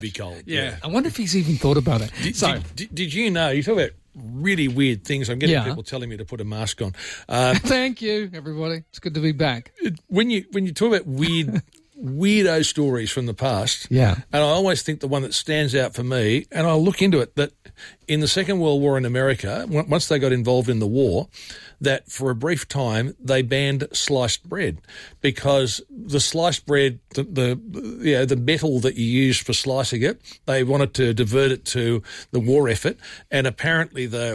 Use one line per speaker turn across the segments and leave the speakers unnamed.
Be cold.
Yeah. I wonder if he's even thought about it.
Did you know, you talk about really weird things. I'm getting people telling me to put a mask on.
Thank you, everybody. It's good to be back.
When you talk about weirdo stories from the past,
and
I always think the one that stands out for me, and I'll look into it, that in the Second World War in America, once they got involved in the war, that for a brief time they banned sliced bread because the sliced bread, the metal that you use for slicing it, they wanted to divert it to the war effort, and apparently the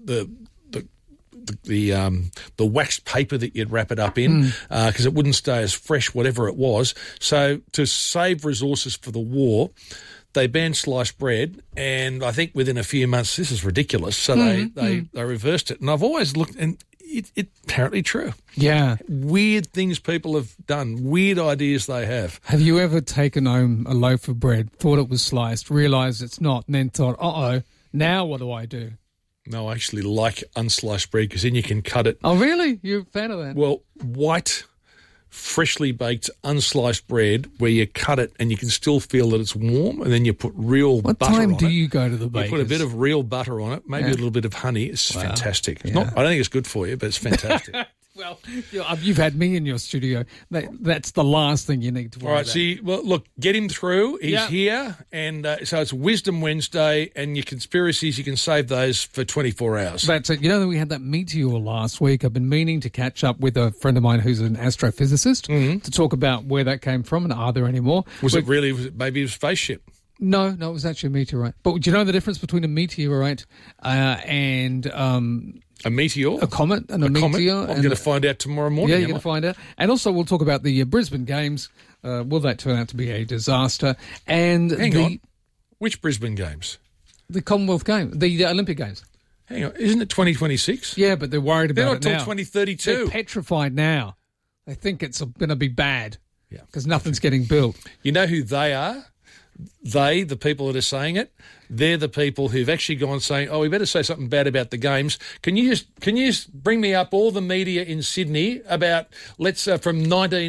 waxed paper that you'd wrap it up in because it wouldn't stay as fresh, whatever it was. So to save resources for the war, they banned sliced bread, and I think within a few months, this is ridiculous, so they reversed it. And I've always looked, and it's apparently true.
Yeah.
Weird things people have done, weird ideas they have.
Have you ever taken home a loaf of bread, thought it was sliced, realised it's not, and then thought, now what do I do?
No, I actually like unsliced bread because then you can cut it.
Oh, really? You're a fan of that?
Well, white, freshly baked, unsliced bread where you cut it and you can still feel that it's warm, and then you put real butter on it.
What time do you go to the baker's?
You put a bit of real butter on it, maybe a little bit of honey. It's fantastic. It's not, I don't think it's good for you, but it's fantastic.
Well, you've had me in your studio. That's the last thing you need to worry about.
All right, look, get him through. He's here, and so it's Wisdom Wednesday, and your conspiracies, you can save those for 24 hours.
That's it. You know that we had that meteor last week. I've been meaning to catch up with a friend of mine who's an astrophysicist to talk about where that came from and are there any more.
Was it maybe a spaceship?
No, it was actually a meteorite. But do you know the difference between a meteorite and...
a meteor?
A comet and a meteor.
I'm going to find out tomorrow morning.
Yeah, you're going to find out. And also we'll talk about the Brisbane Games. Will that turn out to be a disaster? And
Hang on. Which Brisbane Games?
The Commonwealth Games, the Olympic Games.
Hang on. Isn't it 2026?
Yeah, but they're worried about it now.
They're not till 2032.
They're petrified now. They think it's going to be bad because nothing's getting built.
You know who they are? They, the people that are saying it, they're the people who've actually gone saying, we better say something bad about the games. Can you just bring me up all the media in Sydney about, from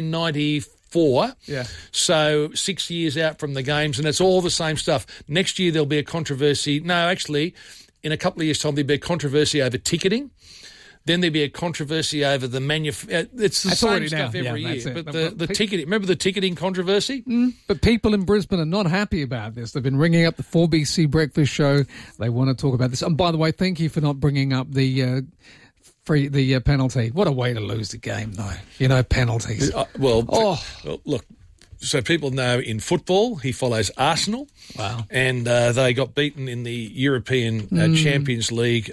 1994, so 6 years out from the games, and it's all the same stuff. Next year there'll be a controversy. No, actually, in a couple of years' time there'll be a controversy over ticketing. Then there'd be a controversy over the it's the same stuff every year. But the ticketing, remember the ticketing controversy?
But people in Brisbane are not happy about this. They've been ringing up the 4BC Breakfast Show. They want to talk about this. And by the way, thank you for not bringing up the penalty. What a way to lose the game, though. Penalties.
Look. So people know in football he follows Arsenal.
Wow.
And they got beaten in the European Champions League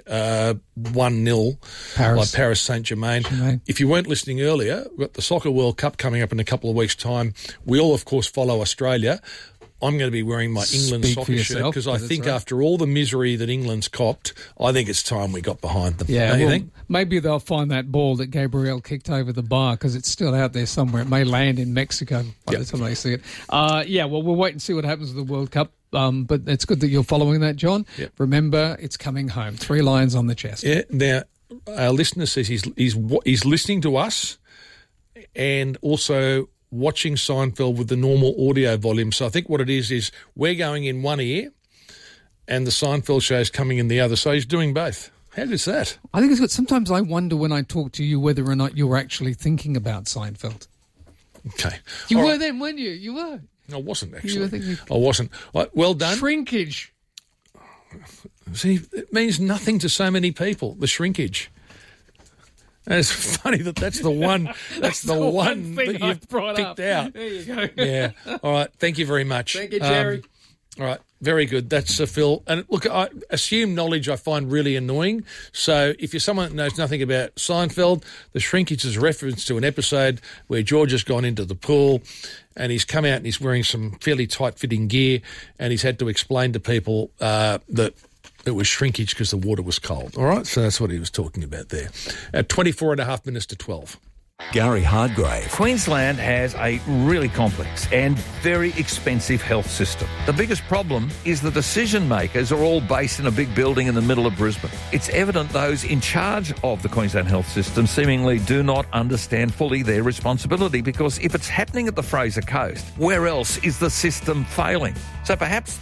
1-0 by Paris Saint-Germain. If you weren't listening earlier, we've got the Soccer World Cup coming up in a couple of weeks' time. We all, of course, follow Australia. I'm going to be wearing my England soccer shirt because I think after all the misery that England's copped, I think it's time we got behind them.
Yeah, you think? Maybe they'll find that ball that Gabriel kicked over the bar because it's still out there somewhere. It may land in Mexico by the time they see it. We'll wait and see what happens with the World Cup. But it's good that you're following that, John. Yep. Remember, it's coming home. 3 lions on the chest.
Yeah. Now, our listener says he's listening to us and also watching Seinfeld with the normal audio volume. So I think what it is we're going in one ear and the Seinfeld show's coming in the other. So he's doing both. How good's that?
I think it's good. Sometimes I wonder when I talk to you whether or not you're actually thinking about Seinfeld.
Okay.
You were then, weren't you? You were.
I wasn't, actually. I wasn't. Well done.
Shrinkage.
See, it means nothing to so many people, the shrinkage. And it's funny that's the one that's the one that you've picked out.
There you go.
Yeah. All right. Thank you very much.
Thank you, Jerry.
All right. Very good. That's Phil. And look, I assume knowledge I find really annoying. So if you're someone that knows nothing about Seinfeld, the shrinkage is a reference to an episode where George has gone into the pool and he's come out and he's wearing some fairly tight-fitting gear and he's had to explain to people that it was shrinkage because the water was cold. All right? So that's what he was talking about there. At 24 and a half minutes to 12.
Gary Hardgrave.
Queensland has a really complex and very expensive health system. The biggest problem is the decision makers are all based in a big building in the middle of Brisbane. It's evident those in charge of the Queensland health system seemingly do not understand fully their responsibility, because if it's happening at the Fraser Coast, where else is the system failing? So perhaps